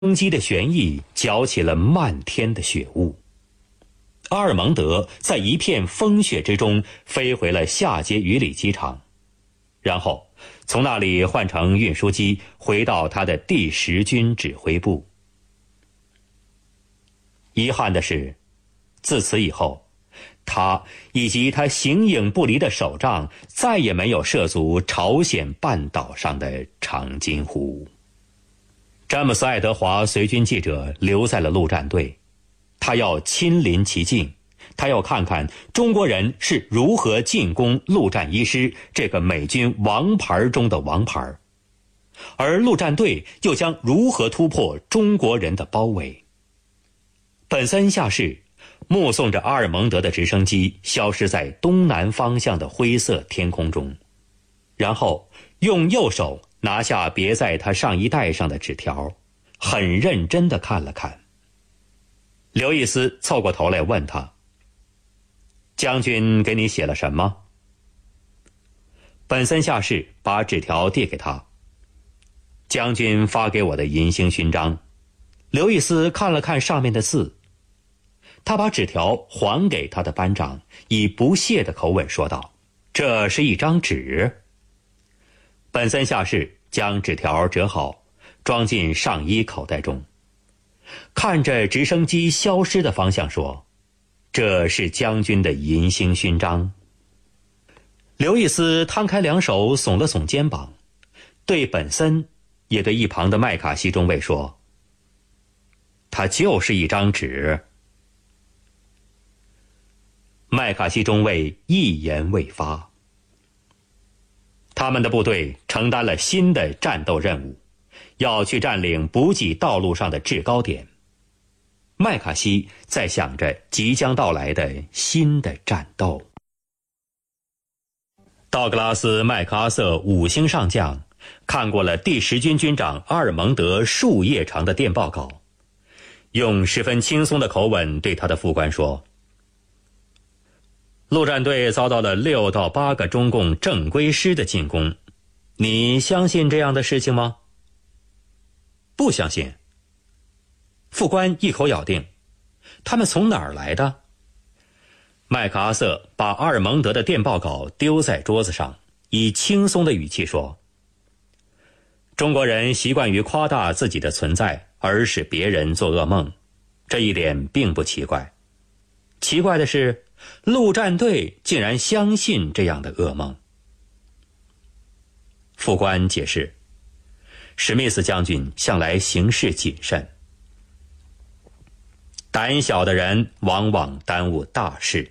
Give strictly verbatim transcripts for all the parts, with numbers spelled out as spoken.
生机的旋翼搅起了漫天的雪雾。阿尔蒙德在一片风雪之中飞回了夏杰语里机场，然后从那里换乘运输机回到他的第十军指挥部。遗憾的是，自此以后，他以及他形影不离的手杖再也没有涉足朝鲜半岛上的长津湖。詹姆斯·爱德华随军记者留在了陆战队，他要亲临其境，他要看看中国人是如何进攻陆战一师这个美军王牌中的王牌，而陆战队又将如何突破中国人的包围。本森下士目送着阿尔蒙德的直升机消失在东南方向的灰色天空中，然后用右手拿下别在他上衣带上的纸条，很认真地看了看。刘易斯凑过头来问他：“将军给你写了什么？”本森下士把纸条递给他：“将军发给我的银星勋章。”刘易斯看了看上面的字，他把纸条还给他的班长，以不屑的口吻说道：“这是一张纸。”本森下士将纸条折好，装进上衣口袋中，看着直升机消失的方向说：“这是将军的银星勋章。”刘易斯摊开两手，耸了耸肩膀，对本森也对一旁的麦卡锡中尉说：“它就是一张纸。”麦卡锡中尉一言未发。他们的部队承担了新的战斗任务，要去占领补给道路上的制高点。麦卡锡在想着即将到来的新的战斗。道格拉斯·麦克阿瑟五星上将看过了第十军军长阿尔蒙德数页长的电报稿，用十分轻松的口吻对他的副官说：“陆战队遭到了六到八个中共正规师的进攻，你相信这样的事情吗？”“不相信。”副官一口咬定。“他们从哪儿来的？”麦克阿瑟把阿尔蒙德的电报稿丢在桌子上，以轻松的语气说：“中国人习惯于夸大自己的存在，而使别人做噩梦，这一点并不奇怪。奇怪的是，陆战队竟然相信这样的噩梦。”副官解释：“史密斯将军向来行事谨慎，胆小的人往往耽误大事。”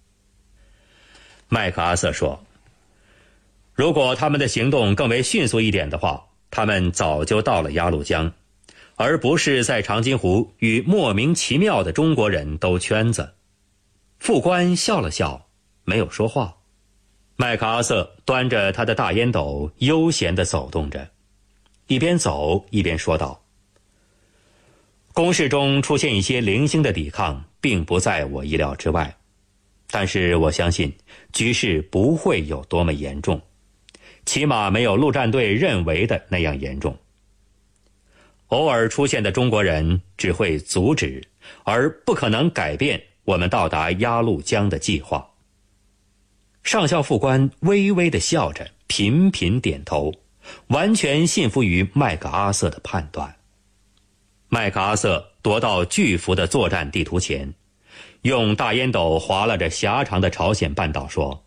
麦克阿瑟说：“如果他们的行动更为迅速一点的话，他们早就到了鸭绿江，而不是在长津湖与莫名其妙的中国人兜圈子。”副官笑了笑，没有说话。麦克阿瑟端着他的大烟斗悠闲地走动着，一边走一边说道：“攻势中出现一些零星的抵抗，并不在我意料之外，但是我相信局势不会有多么严重，起码没有陆战队认为的那样严重。偶尔出现的中国人只会阻止，而不可能改变我们到达鸭绿江的计划。”上校副官微微地笑着，频频点头，完全信服于麦克阿瑟的判断。麦克阿瑟踱到巨幅的作战地图前，用大烟斗划拉着狭长的朝鲜半岛说：“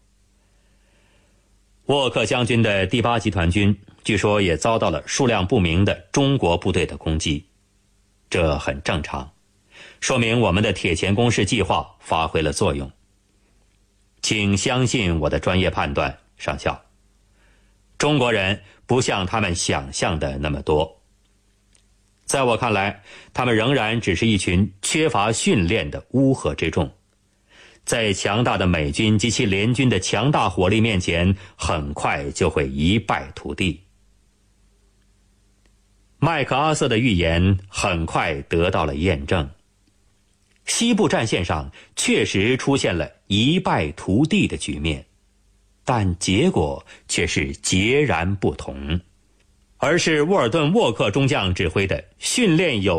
沃克将军的第八集团军据说也遭到了数量不明的中国部队的攻击，这很正常，说明我们的铁钳攻势计划发挥了作用。请相信我的专业判断，上校。中国人不像他们想象的那么多。在我看来，他们仍然只是一群缺乏训练的乌合之众，在强大的美军及其联军的强大火力面前，很快就会一败涂地。”麦克阿瑟的预言很快得到了验证，西部战线上确实出现了一败涂地的局面，但结果却是截然不同。 而是沃尔顿·沃克中将指挥的训练有